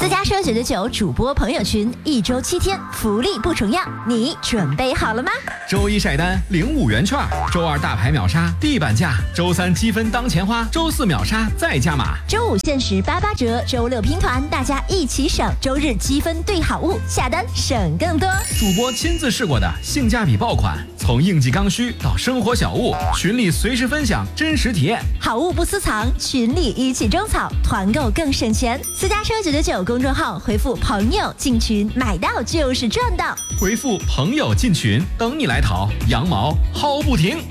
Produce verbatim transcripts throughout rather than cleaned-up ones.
私家车九九九主播朋友群，一周七天，福利不重样，你准备好了吗？ 周一晒单领五元券，周二大牌秒杀地板价，周三积分当钱花，周四秒杀再加码， 周五限时八八折，周六拼团，大家一起省，周日积分兑好物，下单省更多。 主播亲自试过的性价比爆款，从应季刚需到生活小物，群里随时分享真实体验， 好物不私藏，群里一起种草，团购更省钱。私家车九九九公众号回复朋友进群，买到就是赚到。 回复朋友进群，等你来淘，羊毛薅不停。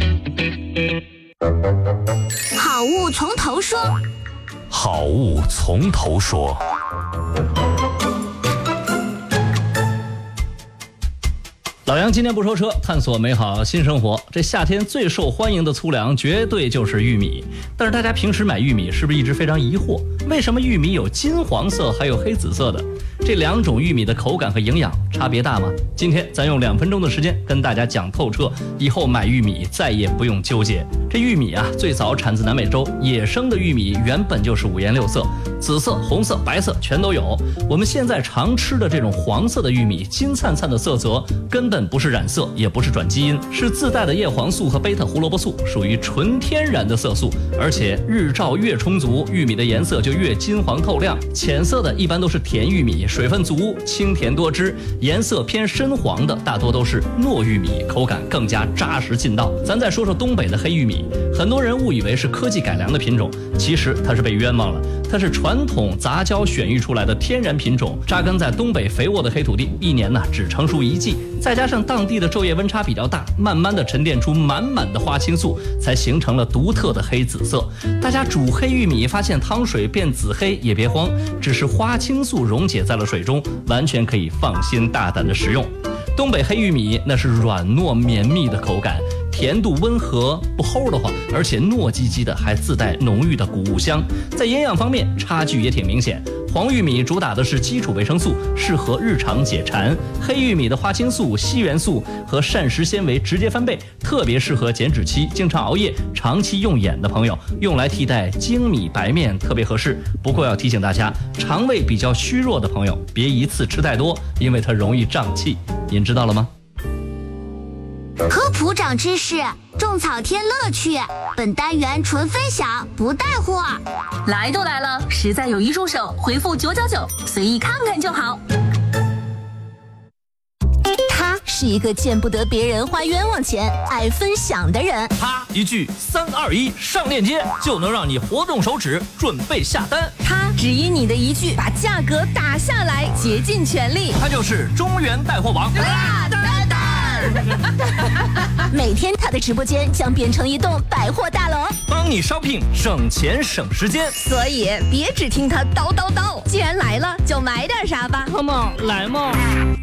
好物从头说， 好物从头说。老杨今天不说车，探索美好新生活。这夏天最受欢迎的粗粮绝对就是玉米，但是大家平时买玉米是不是一直非常疑惑，为什么玉米有金黄色还有黑紫色的？这两种玉米的口感和营养差别大吗？今天咱用两分钟的时间跟大家讲透彻，以后买玉米再也不用纠结。这玉米啊，最早产自南美洲，野生的玉米原本就是五颜六色，紫色、红色、白色全都有。我们现在常吃的这种黄色的玉米，金灿灿的色泽根本不是染色，也不是转基因，是自带的叶黄素和贝塔胡萝卜素，属于纯天然的色素。而且日照越充足，玉米的颜色就越金黄透亮。浅色的一般都是甜玉米，水分足，清甜多汁；颜色偏深黄的大多都是糯玉米，口感更加扎实劲道。咱再说说东北的黑玉米，很多人误以为是科技改良的品种，其实它是被冤枉了。它是传统杂交选育出来的天然品种，扎根在东北肥沃的黑土地，一年呢只成熟一季，再加上当地的昼夜温差比较大，慢慢的沉淀出满满的花青素，才形成了独特的黑紫色。大家煮黑玉米发现汤水变紫黑也别慌，只是花青素溶解在了水中，完全可以放心大胆的食用。东北黑玉米那是软糯绵密的口感，甜度温和，不齁的慌，而且糯叽叽的，还自带浓郁的谷物香。在营养方面差距也挺明显，黄玉米主打的是基础维生素，适合日常解馋；黑玉米的花青素、硒元素和膳食纤维直接翻倍，特别适合减脂期、经常熬夜、长期用眼的朋友，用来替代精米白面特别合适。不过要提醒大家，肠胃比较虚弱的朋友别一次吃太多，因为它容易胀气。您知道了吗？ 科普长知识，种草添乐趣。本单元纯分享，不带货。 来都来了，实在有一入手，回复九九九，随意看看就好。 他是一个见不得别人花冤枉钱、爱分享的人。 他一句三二一上链接，就能让你活动手指准备下单。 他只因你的一句把价格打下来，竭尽全力。 他就是中原带货王。 啊蛋蛋每天他的直播间将变成一栋百货大楼， 帮你 shopping 省钱省时间。 所以别只听他叨叨叨，既然来了，就买点啥吧。 Come on，来嘛！